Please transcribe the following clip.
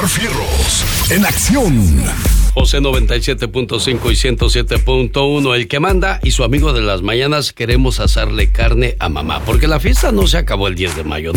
Omar Fierros, en acción. José 97.5 y 107.1, el que manda y su amigo de las mañanas queremos asarle carne a mamá, porque la fiesta no se acabó el 10 de mayo.